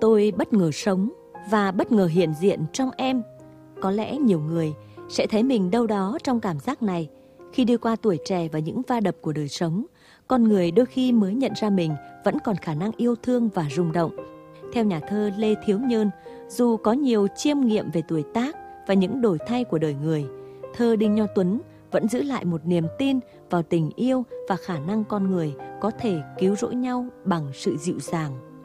Tôi bất ngờ sống và bất ngờ hiện diện trong em. Có lẽ nhiều người sẽ thấy mình đâu đó trong cảm giác này. Khi đi qua tuổi trẻ và những va đập của đời sống, con người đôi khi mới nhận ra mình vẫn còn khả năng yêu thương và rung động. Theo nhà thơ Lê Thiếu Nhơn, dù có nhiều chiêm nghiệm về tuổi tác và những đổi thay của đời người, thơ Đinh Nho Tuấn vẫn giữ lại một niềm tin vào tình yêu và khả năng con người có thể cứu rỗi nhau bằng sự dịu dàng.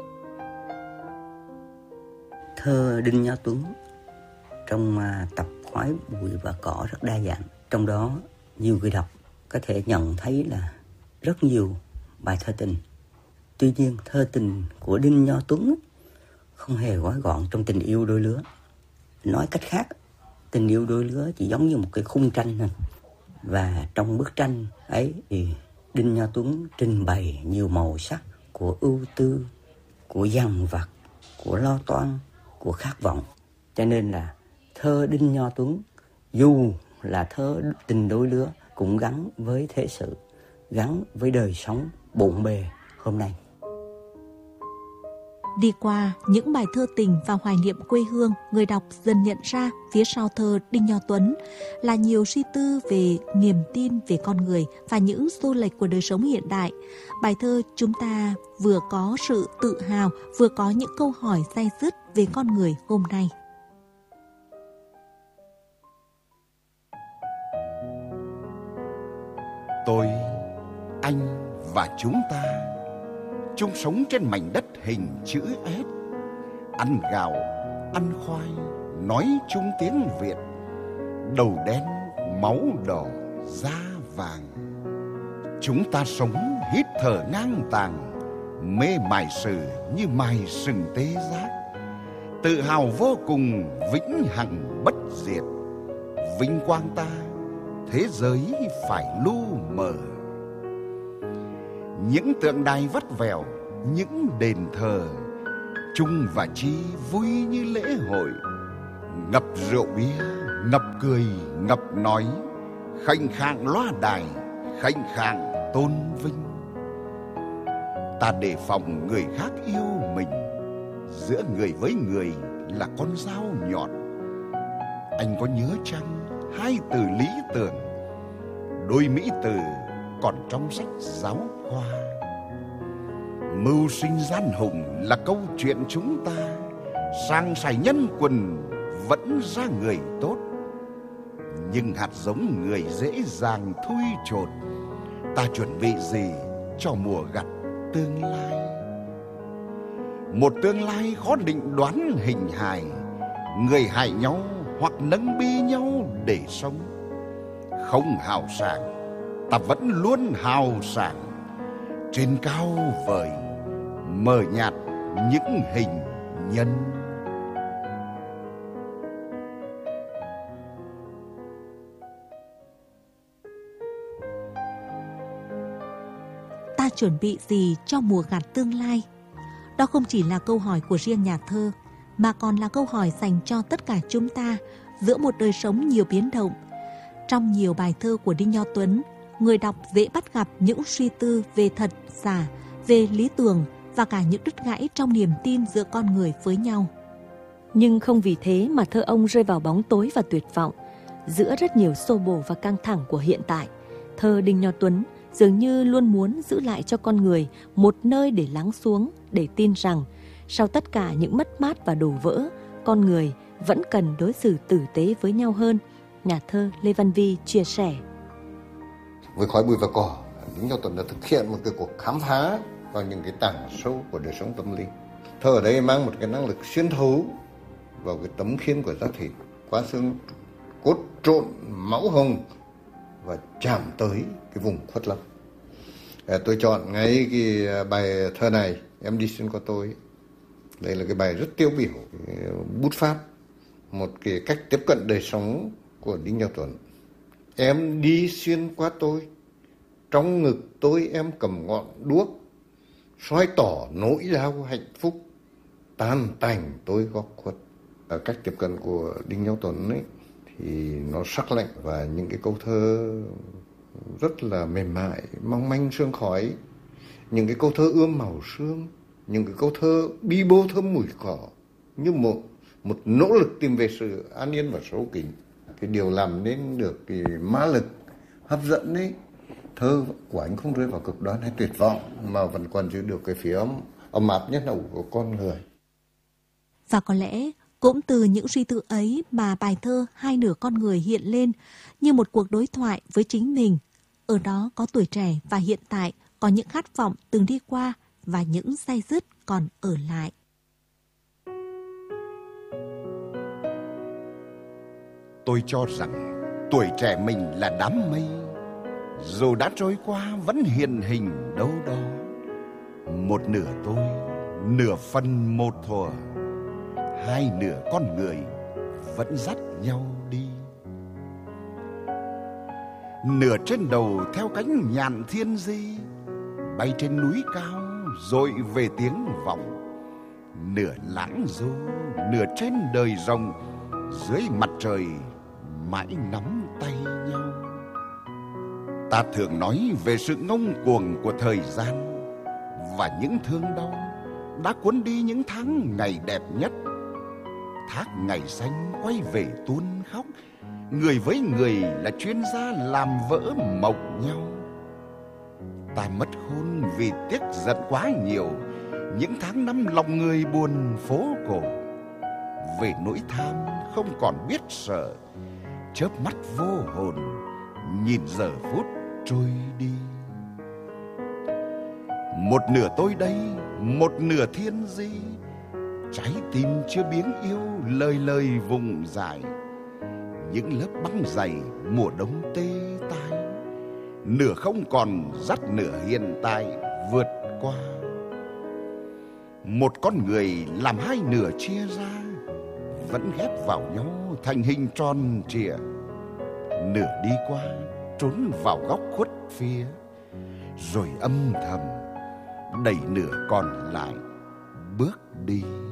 Thơ Đinh Nho Tuấn trong tập Khói Bụi và Cỏ rất đa dạng. Trong đó nhiều người đọc có thể nhận thấy là rất nhiều bài thơ tình. Tuy nhiên thơ tình của Đinh Nho Tuấn không hề gói gọn trong tình yêu đôi lứa. Nói cách khác, tình yêu đôi lứa chỉ giống như một cái khung tranh thôi. Và trong bức tranh ấy thì Đinh Nho Tuấn trình bày nhiều màu sắc của ưu tư, của dằn vặt, của lo toan, của khát vọng. Cho nên là thơ Đinh Nho Tuấn dù là thơ tình đôi lứa cũng gắn với thế sự, gắn với đời sống bộn bề hôm nay. Đi qua những bài thơ tình và hoài niệm quê hương, người đọc dần nhận ra phía sau thơ Đinh Nho Tuấn là nhiều suy tư về niềm tin về con người và những xô lệch của đời sống hiện đại. Bài thơ chúng ta vừa có sự tự hào, vừa có những câu hỏi day dứt về con người hôm nay. Tôi, anh và chúng ta chung sống trên mảnh đất hình chữ S, ăn gạo, ăn khoai, nói chung tiếng Việt, đầu đen, máu đỏ, da vàng. Chúng ta sống hít thở ngang tàng, mê mải sử như mài sừng tê giác, tự hào vô cùng vĩnh hằng bất diệt. Vinh quang ta, thế giới phải lu mờ. Những tượng đài vắt vẻo, những đền thờ, chung và chi vui như lễ hội. Ngập rượu bia, ngập cười, ngập nói, khệnh khạng loa đài, khệnh khạng tôn vinh. Ta đề phòng người khác yêu mình, giữa người với người là con dao nhọn. Anh có nhớ chăng hai từ lý tưởng, đôi mỹ từ còn trong sách giáo khoa. Mưu sinh gian hùng là câu chuyện chúng ta, sang sài nhân quần vẫn ra người tốt. Nhưng hạt giống người dễ dàng thui chột, ta chuẩn bị gì cho mùa gặt tương lai? Một tương lai khó định đoán hình hài, người hại nhau hoặc nâng bi nhau để sống. Không hào sảng, ta vẫn luôn hào sảng. Trên cao vời, mờ nhạt những hình nhân. Ta chuẩn bị gì cho mùa gặt tương lai? Đó không chỉ là câu hỏi của riêng nhà thơ, mà còn là câu hỏi dành cho tất cả chúng ta giữa một đời sống nhiều biến động. Trong nhiều bài thơ của Đinh Nho Tuấn, người đọc dễ bắt gặp những suy tư về thật, giả, về lý tưởng và cả những đứt gãy trong niềm tin giữa con người với nhau. Nhưng không vì thế mà thơ ông rơi vào bóng tối và tuyệt vọng. Giữa rất nhiều xô bồ và căng thẳng của hiện tại, thơ Đinh Nho Tuấn dường như luôn muốn giữ lại cho con người một nơi để lắng xuống, để tin rằng sau tất cả những mất mát và đổ vỡ, con người vẫn cần đối xử tử tế với nhau hơn. Nhà thơ Lê Văn Vi chia sẻ. Với Khói Bụi và Cỏ, Đinh Nho Tuấn đã thực hiện một cái cuộc khám phá vào những cái tảng sâu của đời sống tâm linh. Thơ ở đây mang một cái năng lực xuyên thấu vào cái tấm khiên của da thịt, qua xương cốt trộn máu hồng và chạm tới cái vùng khuất lâm. Tôi chọn ngay cái bài thơ này, Em đi xuyên qua tôi. Đây là cái bài rất tiêu biểu, bút pháp, một cái cách tiếp cận đời sống của Đinh Nho Tuấn. Em đi xuyên qua tôi, trong ngực tôi em cầm ngọn đuốc, soi tỏ nỗi đau hạnh phúc, tan tành tôi góc khuất. Ở cách tiếp cận của Đinh Nho Tuấn ấy thì nó sắc lạnh và những cái câu thơ rất là mềm mại, mong manh sương khói, những cái câu thơ ươm màu sương, những cái câu thơ bi bô thơm mùi cỏ như một nỗ lực tìm về sự an yên và sâu kín. Cái điều làm nên được cái ma lực hấp dẫn ấy, thơ của anh không rơi vào cực đoan hay tuyệt vọng mà vẫn còn giữ được cái phía ấm áp nhất hậu của con người. Và có lẽ cũng từ những suy tư ấy mà bài thơ Hai nửa con người hiện lên như một cuộc đối thoại với chính mình. Ở đó có tuổi trẻ và hiện tại, có những khát vọng từng đi qua và những day dứt còn ở lại. Tôi cho rằng tuổi trẻ mình là đám mây, dù đã trôi qua vẫn hiện hình đâu đó. Một nửa tôi, nửa phần một thuở, hai nửa con người vẫn dắt nhau đi. Nửa trên đầu theo cánh nhạn thiên di, bay trên núi cao rồi về tiếng vọng. Nửa lãng du, nửa trên đời rộng, dưới mặt trời mãi nắm tay nhau. Ta thường nói về sự ngông cuồng của thời gian và những thương đau đã cuốn đi những tháng ngày đẹp nhất. Thác ngày xanh quay về tuôn khóc, người với người là chuyên gia làm vỡ mộng nhau. Ta mất hôn vì tiếc giận quá nhiều, những tháng năm lòng người buồn phố cổ. Về nỗi tham không còn biết sợ, chớp mắt vô hồn nhìn giờ phút trôi đi. Một nửa tôi đây, một nửa thiên di, trái tim chưa biếng yêu lời lời vùng dài. Những lớp băng dày mùa đông tê tai, nửa không còn dắt nửa hiện tại vượt qua. Một con người làm hai nửa chia ra, vẫn ghép vào nhau thành hình tròn trịa. Nửa đi qua trốn vào góc khuất phía, rồi âm thầm đẩy nửa còn lại bước đi.